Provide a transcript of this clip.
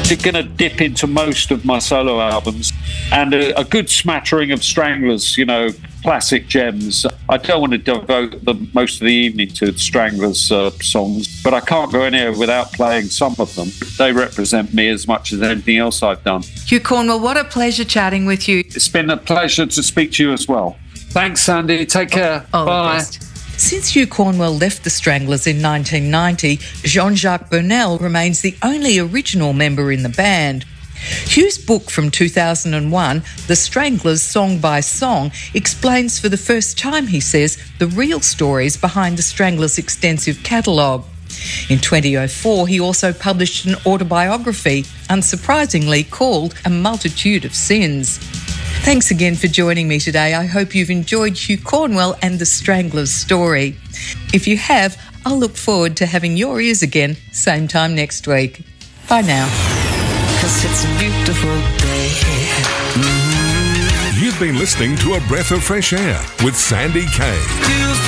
going to dip into most of my solo albums, and a good smattering of Stranglers, classic gems. I don't want to devote most of the evening to Stranglers songs, but I can't go anywhere without playing some of them. They represent me as much as anything else I've done. Hugh Cornwell, what a pleasure chatting with you. It's been a pleasure to speak to you as well. Thanks, Sandy. Take care. Bye. Since Hugh Cornwell left the Stranglers in 1990, Jean-Jacques Burnel remains the only original member in the band. Hugh's book from 2001, The Stranglers Song by Song, explains for the first time, he says, the real stories behind the Stranglers' extensive catalogue. In 2004, he also published an autobiography, unsurprisingly called A Multitude of Sins. Thanks again for joining me today. I hope you've enjoyed Hugh Cornwell and the Stranglers story. If you have, I'll look forward to having your ears again, same time next week. Bye now. 'Cause it's a beautiful day. You've been listening to A Breath of Fresh Air with Sandy Kay.